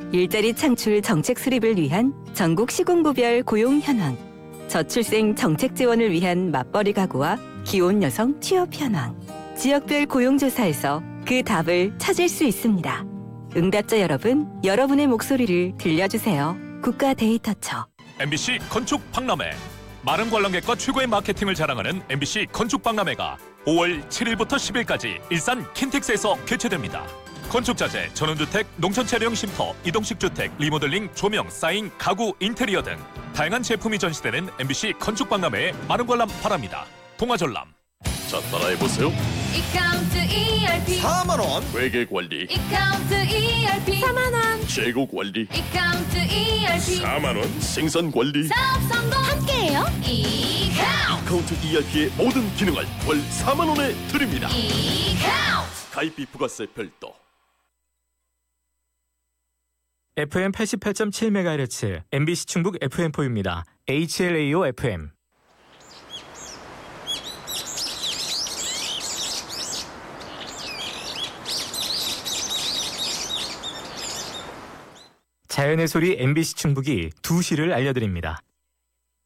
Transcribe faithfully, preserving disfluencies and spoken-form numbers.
일자리 창출 정책 수립을 위한 전국 시군구별 고용 현황, 저출생 정책 지원을 위한 맞벌이 가구와 기혼 여성 취업 현황, 지역별 고용조사에서 그 답을 찾을 수 있습니다. 응답자 여러분, 여러분의 목소리를 들려주세요. 국가데이터처. 엠비씨 건축 박람회. 많은 관람객과 최고의 마케팅을 자랑하는 엠비씨 건축 박람회가 오월 칠일부터 십일까지 일산 킨텍스에서 개최됩니다. 건축자재, 전원주택, 농촌차량 쉼터, 이동식 주택, 리모델링, 조명, 사인, 가구, 인테리어 등 다양한 제품이 전시되는 엠비씨 건축 박람회에 많은 관람 바랍니다. 동아전람. 자, 따라해보세요. 이카운트 이알피 사만 원. 회계관리. 이카운트 이알피 사만 원 재고관리. 이카운트 이알피 사만 원. 생산관리. 사업 성공 함께해요. 이카운트 카운트 이알피의 모든 기능을 월 사만 원에 드립니다. 이카운트 가입비 부가세 별도. 에프엠 팔십팔 점 칠 메가헤르츠 엠비씨 충북 에프엠포입니다. 에이치엘에이오 에프엠. 자연의 소리 엠비씨 충북이 두 시를 알려드립니다.